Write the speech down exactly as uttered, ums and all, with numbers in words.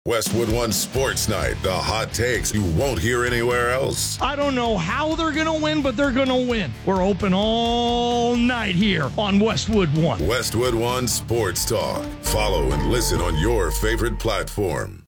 Westwood One Sports Night, the hot takes you won't hear anywhere else. I don't know how they're going to win, but they're going to win. We're open all night here on Westwood One. Westwood One Sports Talk. Follow and listen on your favorite platform.